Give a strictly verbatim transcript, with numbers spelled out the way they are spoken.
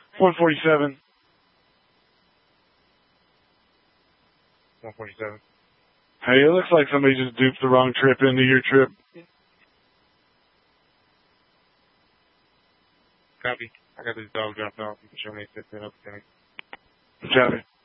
one forty-seven. one forty-seven. Hey, it looks like somebody just duped the wrong trip into your trip. Copy. I got this dog dropped off. You can show me a fifteen up. Copy.